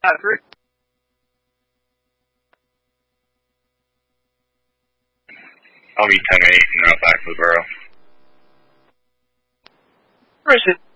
Three. I'll be 10-8 and route back to the borough. Christian.